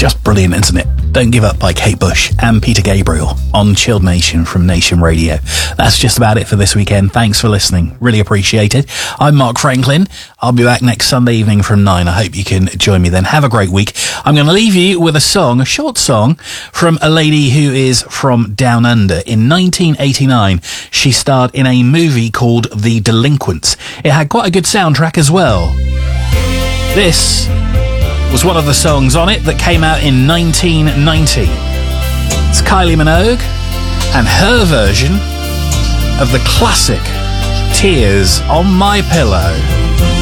Just brilliant, isn't it? Don't Give Up by Kate Bush and Peter Gabriel on Chilled Nation from Nation Radio. That's just about it for this weekend. Thanks for listening. Really appreciate it. I'm Mark Franklin. I'll be back next Sunday evening from 9. I hope you can join me then. Have a great week. I'm going to leave you with a song, a short song from a lady who is from Down Under. In 1989, she starred in a movie called The Delinquents. It had quite a good soundtrack as well. This was one of the songs on it that came out in 1990. It's Kylie Minogue and her version of the classic Tears on My Pillow.